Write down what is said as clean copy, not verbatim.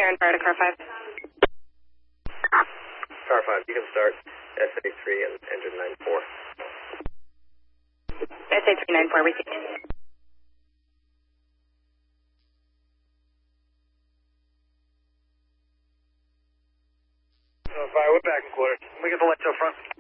clear and fire to car 5. Car 5, you can start SA3 and engine 94. SA394, received. Fire, we're back and quarter. Let me get the lights up front.